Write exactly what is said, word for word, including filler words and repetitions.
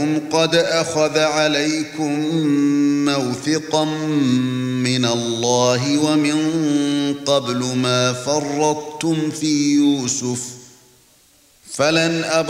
قد أخذ عليكم موثقا من الله ومن قبل ما فرطتم في يوسف فلن أبرح